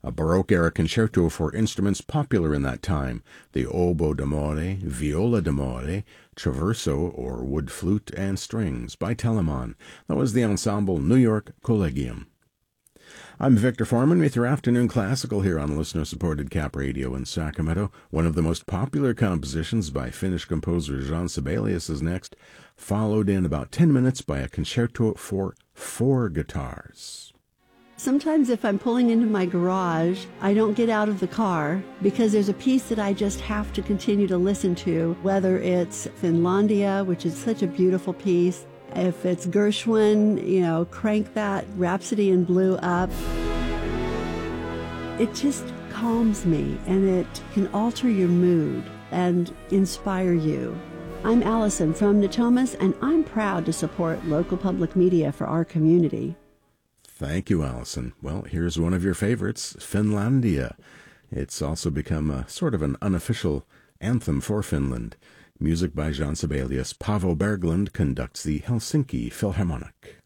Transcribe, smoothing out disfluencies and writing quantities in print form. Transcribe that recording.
a Baroque-era concerto for instruments popular in that time, the oboe d'amore, viola d'amore, traverso, or wood flute, and strings, by Telemann. That was the ensemble New York Collegium. I'm Victor Foreman with your afternoon classical here on listener-supported Cap Radio in Sacramento. One of the most popular compositions by Finnish composer Jean Sibelius is next, followed in about 10 minutes by a concerto for 4 guitars. Sometimes if I'm pulling into my garage, I don't get out of the car because there's a piece that I just have to continue to listen to, whether it's Finlandia, which is such a beautiful piece, if it's Gershwin, crank that Rhapsody in Blue up. It just calms me, and it can alter your mood and inspire you. I'm Allison from Natomas, and I'm proud to support local public media for our community. Thank you, Allison. Well, here's one of your favorites, Finlandia. It's also become a sort of an unofficial anthem for Finland. Music by Jean Sibelius. Paavo Berglund conducts the Helsinki Philharmonic.